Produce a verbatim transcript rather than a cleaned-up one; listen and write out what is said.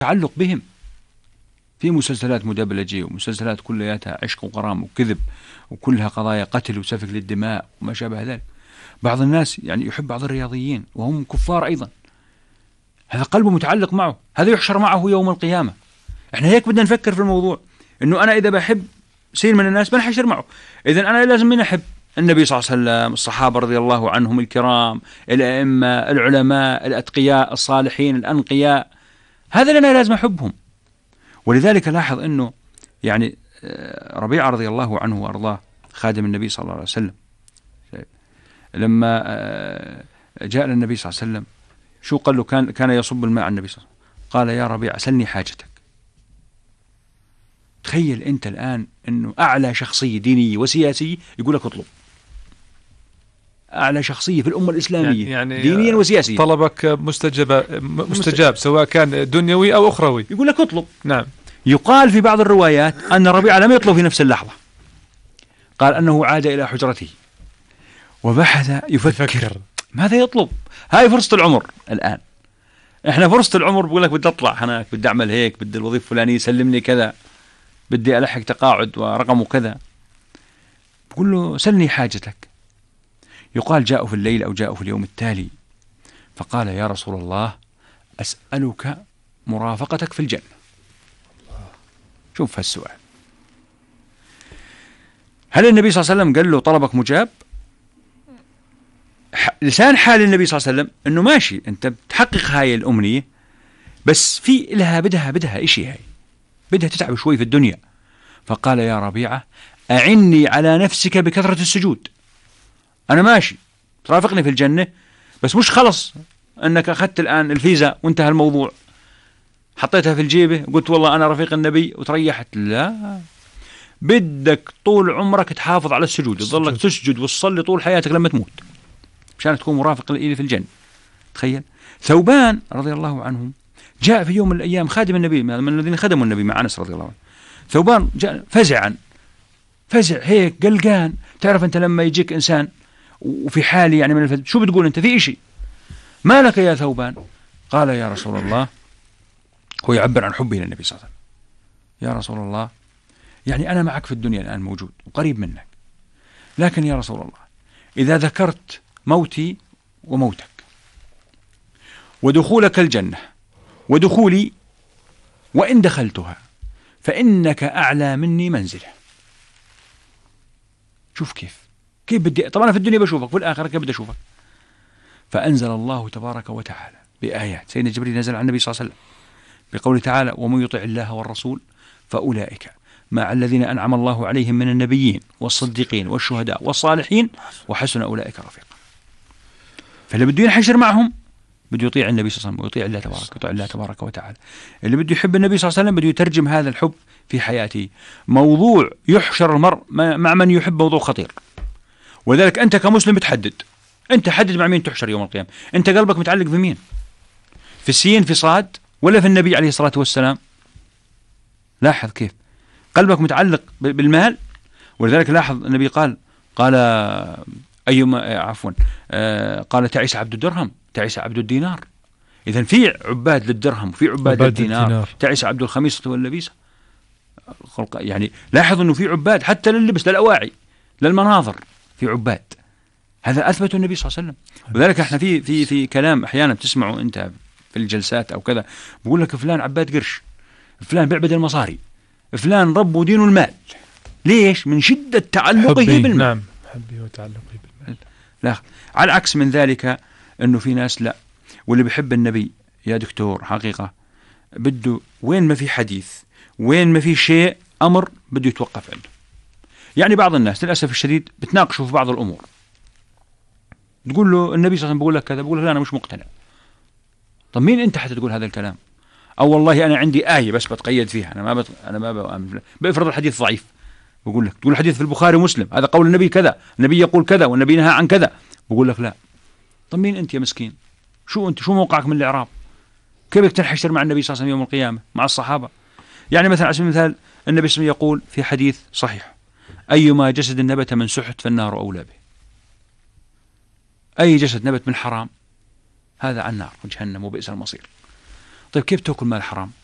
تعلق بهم في مسلسلات مدبلجة ومسلسلات كلياتها عشق وغرام وكذب وكلها قضايا قتل وسفك للدماء وما شابه ذلك. بعض الناس يعني يحب بعض الرياضيين وهم كفار أيضا، هذا قلبه متعلق معه، هذا يحشر معه يوم القيامة. احنا هيك بدنا نفكر في الموضوع، انه انا اذا بحب سين من الناس بنحشر معه. اذا انا لازم من احب النبي صلى الله عليه وسلم، الصحابة رضي الله عنهم الكرام، الأئمة، العلماء، الأتقياء، الصالحين، الأنقياء، هذا لنا لازم أحبهم. ولذلك لاحظ أنه يعني ربيعة رضي الله عنه وأرضاه خادم النبي صلى الله عليه وسلم لما جاء للنبي صلى الله عليه وسلم شو قال له؟ كان كان يصب الماء على النبي صلى الله عليه وسلم، قال يا ربيعة سلني حاجتك. تخيل أنت الآن أنه أعلى شخصية دينية وسياسية يقول لك اطلب، أعلى شخصية في الأمة الإسلامية يعني دينيا وسياسيا، طلبك مستجاب مستجاب سواء كان دنيوي أو أخروي، يقول لك اطلب. نعم. يقال في بعض الروايات أن ربيعة لم يطلب في نفس اللحظة، قال أنه عاد إلى حجرته وبحث يفكر, يفكر. ماذا يطلب؟ هاي فرصة العمر الآن. إحنا فرصة العمر بقول لك بدي أطلع هناك، بدي أعمل هيك، بدي الوظيفة الفلانية سلمني كذا، بدي ألحق تقاعد ورقمه كذا. بقول له سلني حاجتك. يقال جاءوا في الليل أو جاءوا في اليوم التالي فقال يا رسول الله أسألك مرافقتك في الجنة. شوف هالسؤال، هل النبي صلى الله عليه وسلم قال له طلبك مجاب؟ لسان حال النبي صلى الله عليه وسلم أنه ماشي أنت بتحقق هاي الأمنية، بس في لها بدها بدها إشي، هاي بدها تتعب شوي في الدنيا. فقال يا ربيعة أعني على نفسك بكثرة السجود. أنا ماشي ترافقني في الجنة، بس مش خلص أنك أخذت الآن الفيزا وانتهى الموضوع، حطيتها في الجيبة وقلت والله أنا رفيق النبي وتريحت. لا، بدك طول عمرك تحافظ على السجود، تظلك تسجد وتصلي طول حياتك لما تموت مشان تكون مرافق لي في الجنة. تخيل. ثوبان رضي الله عنه جاء في يوم من الأيام خادم النبي، من الذين خدموا النبي مع أنس رضي الله عنه. ثوبان جاء فزعا، فزع هيك قلقان. تعرف أنت لما يجيك إنسان وفي حالي يعني من الفزع، شو بتقول أنت؟ في إشي، ما لك يا ثوبان؟ قال يا رسول الله، هو يعبر عن حبه للنبي صلى الله عليه وسلم، يا رسول الله يعني أنا معك في الدنيا الآن موجود وقريب منك، لكن يا رسول الله إذا ذكرت موتي وموتك ودخولك الجنة ودخولي وإن دخلتها فإنك أعلى مني منزلة. شوف كيف كيف بدي، طبعا أنا في الدنيا بشوفك، في الآخرة كيف بدي أشوفك؟ فأنزل الله تبارك وتعالى بآيات. سيدنا جبريل نزل على النبي صلى الله عليه وسلم بقوله تعالى ومن يطع الله والرسول فأولئك مع الذين أنعم الله عليهم من النبيين والصديقين والشهداء والصالحين وحسن أولئك رفيقا. فاللي بده ينحشر معهم بده يطيع النبي صلى الله عليه وسلم ويطيع الله تبارك يطيع الله تبارك وتعالى. اللي بده يحب النبي صلى الله عليه وسلم بده يترجم هذا الحب في حياته. موضوع يحشر المرء مع من يحب موضوع خطير، ولذلك أنت كمسلم بتحدد، أنت حدد مع مين تحشر يوم القيامة. أنت قلبك متعلق بمين؟ في السين في صاد ولا في النبي عليه الصلاة والسلام؟ لاحظ كيف قلبك متعلق بالمال. ولذلك لاحظ النبي قال قال أيما عفوا آه قال تعيس عبد الدرهم تعيس عبد الدينار. إذن في عباد للدرهم وفي عباد للدينار، الدينار. تعيس عبد الخميصة واللبيسة. يعني لاحظ أنه في عباد حتى لللبس للأواعي للمناظر، في عباد. هذا أثبته النبي صلى الله عليه وسلم. ولذلك احنا في في في كلام أحيانا بتسمعه أنت في الجلسات أو كذا، بقول لك فلان عباد قرش، فلان بيعبد المصاري، فلان ربه دين المال. ليش؟ من شدة تعلقه بالمال. نعم، حبي وتعلقه بالمال. لا، على العكس من ذلك أنه في ناس لا، واللي بيحب النبي يا دكتور حقيقة بده وين ما في حديث وين ما في شيء أمر بده يتوقف عنده. يعني بعض الناس للأسف الشديد بتناقشوا في بعض الأمور، تقول له النبي صلى الله عليه وسلم بقول لك كذا، بقول له لا أنا مش مقتنع. طب مين أنت حتى تقول هذا الكلام؟ أو والله أنا عندي آية بس بتقيد فيها، أنا ما بت... أنا ما بأمن. بفرض الحديث ضعيف، بقول لك تقول الحديث في البخاري ومسلم هذا قول النبي كذا، النبي يقول كذا والنبي نهى عن كذا، بقول لك لا. طب مين أنت يا مسكين؟ شو أنت؟ شو موقعك من الإعراب؟ كيف بدك تنحشر مع النبي صلى الله عليه وسلم يوم القيامة مع الصحابة؟ يعني مثلا على سبيل المثال النبي صلى الله عليه وسلم يقول في حديث صحيح أيما جسد نبت من سحت فالنار أولى به. أي جسد نبت من حرام هذا عن النار وجهنم وبئس المصير. طيب كيف تأكل مال حرام؟